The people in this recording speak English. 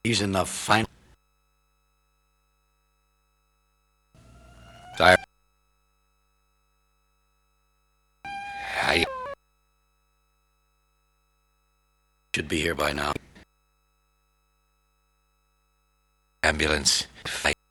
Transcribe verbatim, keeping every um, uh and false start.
He's in the final. I I should be here by now. Ambulance. I